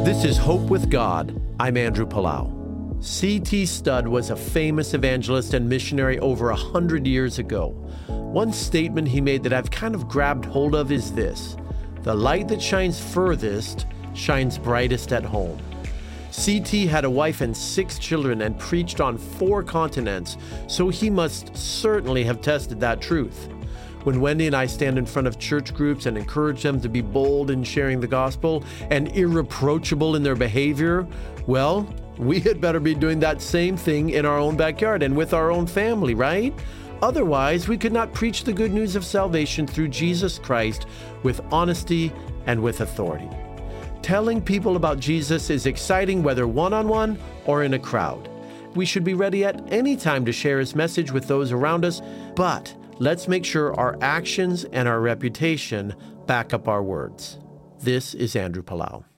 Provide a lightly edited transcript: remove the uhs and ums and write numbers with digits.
This is Hope with God. I'm Andrew Palau. C.T. Studd was a famous evangelist and missionary over 100 years ago. One statement he made that I've kind of grabbed hold of is this: the light that shines furthest shines brightest at home. C.T. had a wife and 6 children and preached on 4 continents, so he must certainly have tested that truth. When Wendy and I stand in front of church groups and encourage them to be bold in sharing the gospel and irreproachable in their behavior, well, we had better be doing that same thing in our own backyard and with our own family, right? Otherwise, we could not preach the good news of salvation through Jesus Christ with honesty and with authority. Telling people about Jesus is exciting whether one-on-one or in a crowd. We should be ready at any time to share his message with those around us, but let's make sure our actions and our reputation back up our words. This is Andrew Palau.